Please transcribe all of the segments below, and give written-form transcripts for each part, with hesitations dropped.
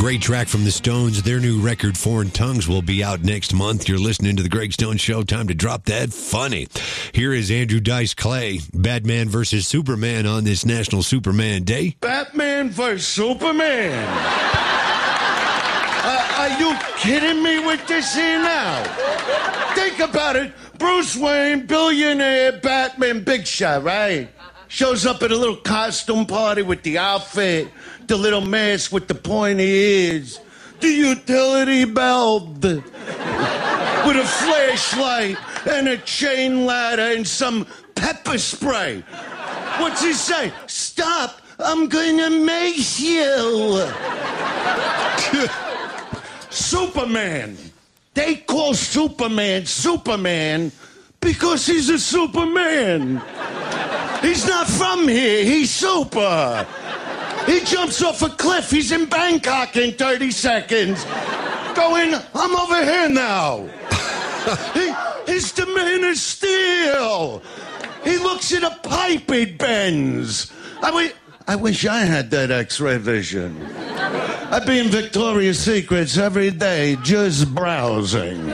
Great track from the Stones. Their new record, Foreign Tongues, will be out next month. You're listening to The Greg Stone Show. Time to drop that funny. Here is Andrew Dice Clay, Batman versus Superman on this National Superman Day. Batman versus Superman. Are you kidding me with this here now? Think about it. Bruce Wayne, billionaire, Batman, big shot, right? Shows up at a little costume party with the outfit, the little mask with the pointy ears, the utility belt, with a flashlight and a chain ladder and some pepper spray. What's he say? Stop, I'm gonna make you. Superman. They call Superman Superman because he's a Superman. He's not from here. He's super. He jumps off a cliff. He's in Bangkok in 30 seconds. Going, I'm over here now. He's the Man of Steel. He looks at a pipe he bends. I wish I had that X-ray vision. I'd be in Victoria's Secrets every day just browsing.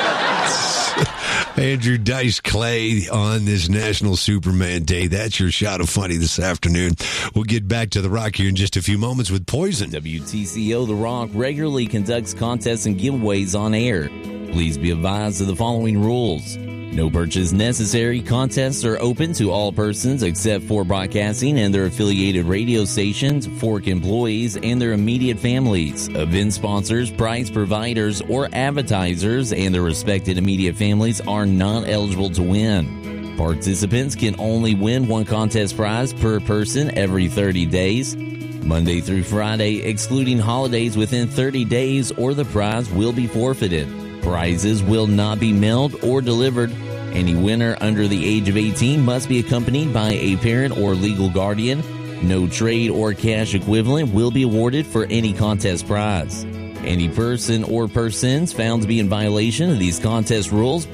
Andrew Dice Clay on this National Superman Day. That's your shot of funny this afternoon. We'll get back to The Rock here in just a few moments with Poison. WTCO The Rock regularly conducts contests and giveaways on air. Please be advised of the following rules. No purchase necessary. Contests are open to all persons except for broadcasting and their affiliated radio stations, Fork employees, and their immediate families. Event sponsors, prize providers, or advertisers and their respected immediate families are not eligible to win. Participants can only win one contest prize per person every 30 days. Monday through Friday, excluding holidays within 30 days, or the prize will be forfeited. Prizes will not be mailed or delivered. Any winner under the age of 18 must be accompanied by a parent or legal guardian. No trade or cash equivalent will be awarded for any contest prize. Any person or persons found to be in violation of these contest rules